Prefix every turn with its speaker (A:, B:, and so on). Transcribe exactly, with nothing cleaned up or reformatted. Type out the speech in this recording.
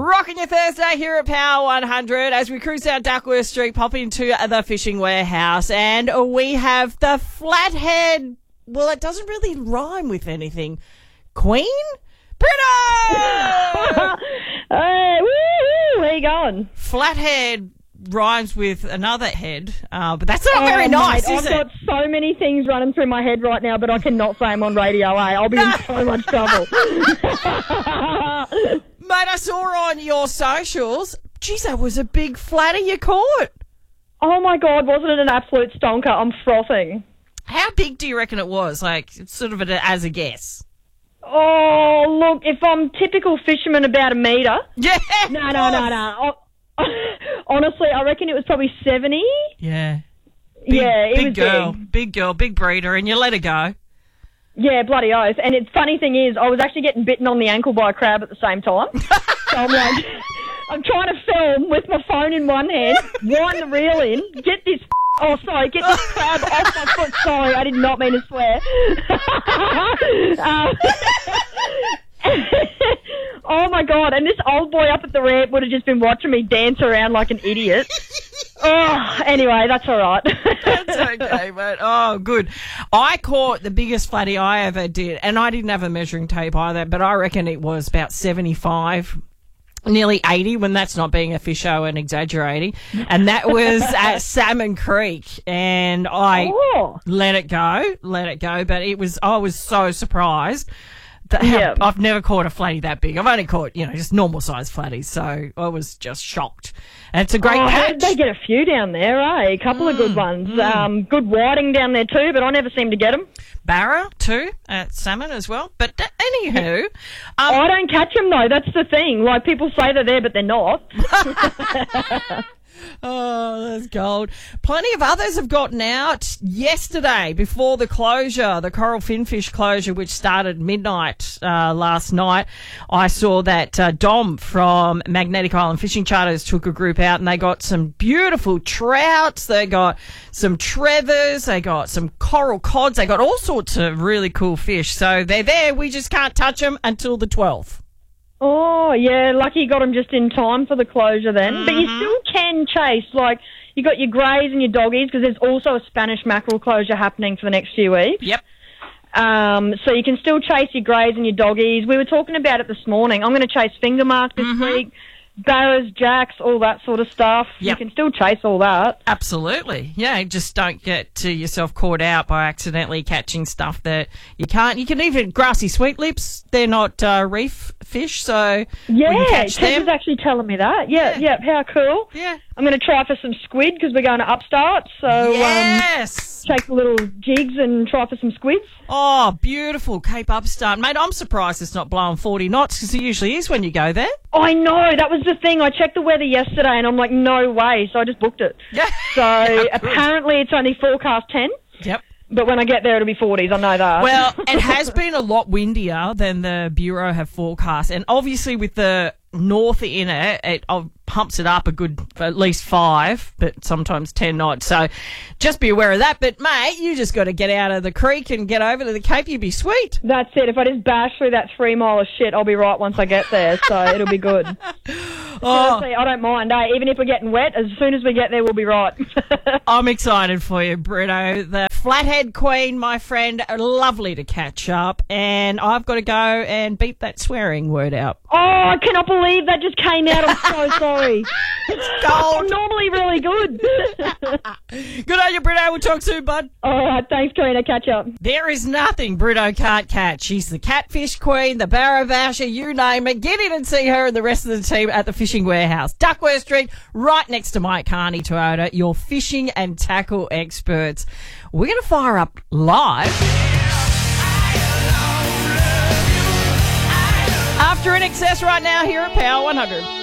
A: Rocking your Thursday here at Power one hundred as we cruise down Duckworth Street, pop into the Fishing Warehouse, and we have the Flathead. Well, it doesn't really rhyme with anything. Queen? Brito!
B: Hey, woo-hoo, where you going?
A: Flathead rhymes with another head, uh, but that's not very
B: Oh,
A: nice,
B: mate,
A: is
B: I've
A: it?
B: got so many things running through my head right now, but I cannot say them on radio, eh? I'll be in so much trouble.
A: Mate, I saw on your socials, geez, that was a big flatter you caught.
B: Oh, my God, wasn't it an absolute stonker? I'm frothing.
A: How big do you reckon it was? Like, sort of a, as a guess.
B: Oh, look, if I'm typical fisherman, about a metre.
A: Yeah.
B: No, no, no, no. Honestly, I reckon it was probably seventy.
A: Yeah. Big,
B: yeah, it
A: big
B: was
A: girl,
B: big.
A: big girl, big breeder, and you let her go.
B: Yeah, bloody oath. And the funny thing is, I was actually getting bitten on the ankle by a crab at the same time. So I'm like, I'm trying to film with my phone in one hand, wind the reel in, get this, oh, sorry, get this crab off my foot. Sorry, I did not mean to swear. um, oh, my God. And this old boy up at the ramp would have just been watching me dance around like an idiot. Oh, anyway, that's all right.
A: That's okay, mate. Oh, good. I caught the biggest flatty I ever did, and I didn't have a measuring tape either, but I reckon it was about seventy-five, nearly eighty, when that's not being a fisho and exaggerating. And that was at Salmon Creek, and I
B: Oh.
A: let it go, let it go, but it was, I was so surprised. That
B: Yeah.
A: I've never caught a flatty that big. I've only caught, you know, just normal size flatties, so I was just shocked. And it's a great
B: Oh,
A: catch.
B: they get a few down there, eh? A couple of good ones. Um, good whiting down there too, but I never seem to get them.
A: Barra too at salmon as well. But uh, anywho, um,
B: I don't catch them though. That's the thing. Like people say they're there, but they're not.
A: oh, that's gold. Plenty of others have gotten out yesterday before the closure, the coral finfish closure, which started midnight uh, last night. I saw that uh, Dom from Magnetic Island Fishing Charters took a group out, and they got some beautiful trouts. They got some trevors. They got some coral cods. They got all sorts of really cool fish. So they're there. We just can't touch them until the twelfth.
B: Oh, yeah, lucky you got them just in time for the closure then. Mm-hmm. But you still can chase, like, you got your greys and your doggies, because there's also a Spanish mackerel closure happening for the next few weeks.
A: Yep.
B: Um, so you can still chase your greys and your doggies. We were talking about it this morning. I'm going to chase finger mark this
A: Mm-hmm.
B: week, barras, jacks, all that sort of stuff.
A: Yep.
B: You can still chase all that.
A: Absolutely. Yeah, just don't get to yourself caught out by accidentally catching stuff that you can't. You can even grassy sweet lips. They're not uh, reef fish, so
B: Yeah,
A: we can catch
B: Ted
A: them.
B: was actually telling me that. Yeah,
A: Yeah.
B: yeah, how cool.
A: Yeah.
B: I'm going to try for some squid because we're going to Upstart. So um,
A: Yes.
B: take a little jigs and try for some squids.
A: Oh, beautiful Cape Upstart. Mate, I'm surprised it's not blowing forty knots, because it usually is when you go there.
B: I know, that was the thing. I checked the weather yesterday and I'm like, no way. So I just booked it.
A: Yeah.
B: So apparently it's only forecast ten.
A: Yep.
B: But when I get there, it'll be forties. I know that.
A: Well, it has been a lot windier than the Bureau have forecast. And obviously with the north in it, it uh, pumps it up a good, at least five, but sometimes ten knots. So just be aware of that. But, mate, you just got to get out of the creek and get over to the Cape. You'd be sweet.
B: That's it. If I just bash through that three mile of shit, I'll be right once I get there. So it'll be good.
A: Oh,
B: Honestly, I don't mind. Eh? Even if we're getting wet, as soon as we get there, we'll be right.
A: I'm excited for you, Brito. The Flathead Queen, my friend. Lovely to catch up. And I've got to go and beat that swearing word out.
B: Oh, I cannot believe that just came out. I'm so sorry.
A: It's
B: I'm
A: gold.
B: normally really good.
A: Good on you, Brito. We'll talk soon, bud.
B: All right, thanks, Karina. Catch up.
A: There is nothing Brito can't catch. She's the catfish queen, the barra basher, you name it. Get in and see her and the rest of the team at the Fishing Warehouse, Duckworth Street, right next to Mike Carney Toyota, your fishing and tackle experts. We're going to fire up live after In Excess right now here at Power one hundred.